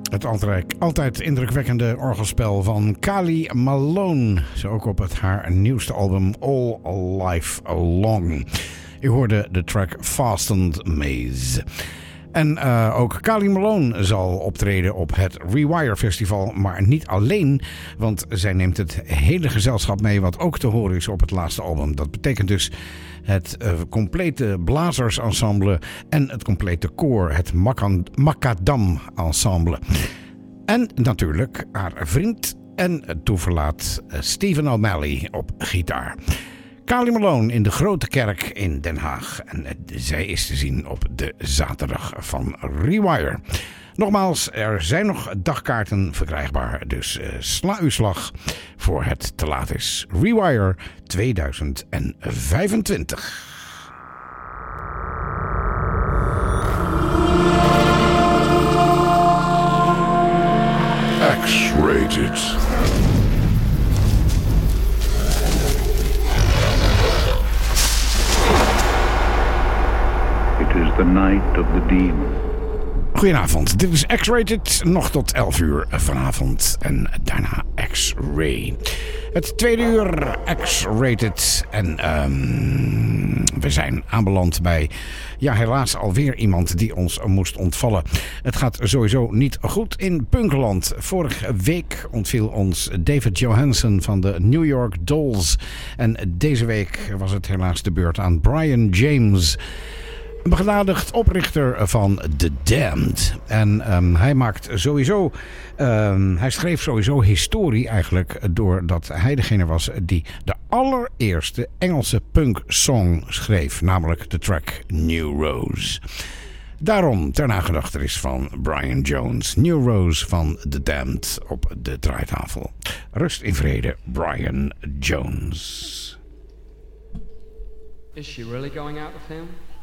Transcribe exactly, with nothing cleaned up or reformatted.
Het altijd, altijd indrukwekkende orgelspel van Kali Malone. Zo ook op het haar nieuwste album All Life Long. U hoorde de track Fastened Maze. En uh, ook Kali Malone zal optreden op het Rewire Festival, maar niet alleen, want zij neemt het hele gezelschap mee wat ook te horen is op het laatste album. Dat betekent dus het uh, complete blazersensemble en het complete koor, het Macadam Ensemble. En natuurlijk haar vriend en toeverlaat Stephen O'Malley op gitaar. Kali Malone in de Grote Kerk in Den Haag. En zij is te zien op de zaterdag van Rewire. Nogmaals, er zijn nog dagkaarten verkrijgbaar. Dus uh, sla uw slag voor het te laat is. Rewire tweeduizend vijfentwintig. X-rated. It is the night of the demon. Goedenavond, dit is X-Rated, nog tot elf uur vanavond en daarna X-Ray. Het tweede uur X-Rated en um, we zijn aanbeland bij, ja helaas alweer iemand die ons moest ontvallen. Het gaat sowieso niet goed in Punkland. Vorige week ontviel ons David Johansen van de New York Dolls en deze week was het helaas de beurt aan Brian James. Een begenadigd oprichter van The Damned. En um, hij maakt sowieso... Um, hij schreef sowieso historie eigenlijk doordat hij degene was die de allereerste Engelse punk song schreef. Namelijk de track New Rose. Daarom ter nagedachtenis van Brian Jones. New Rose van The Damned op de draaitafel. Rust in vrede, Brian Jones. Is she really going out with him?